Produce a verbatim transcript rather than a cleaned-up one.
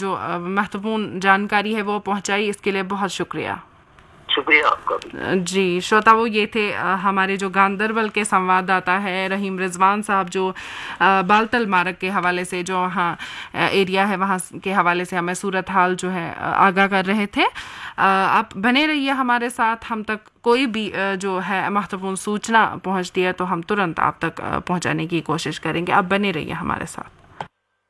जो महत्वपूर्ण जानकारी है वो पहुंचाई, इसके लिए बहुत शुक्रिया। शुक्रिया आपका भी। जी श्रोता, वो ये थे हमारे जो गांदरबल के संवाददाता है रहीम रिजवान साहब, जो बालतल मार्ग के हवाले से जो वहाँ एरिया है वहाँ के हवाले से हमें सूरत हाल जो है आगाह कर रहे थे। आप बने रहिए हमारे साथ, हम तक कोई भी जो है महत्वपूर्ण सूचना पहुँचती है तो हम तुरंत आप तक पहुँचाने की कोशिश करेंगे। आप बने रहिए हमारे साथ।